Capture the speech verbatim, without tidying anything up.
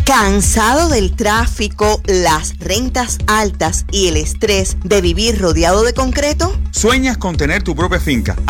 ¿Cansado del tráfico, las rentas altas y el estrés de vivir rodeado de concreto? ¿Sueñas con tener tu propia finca,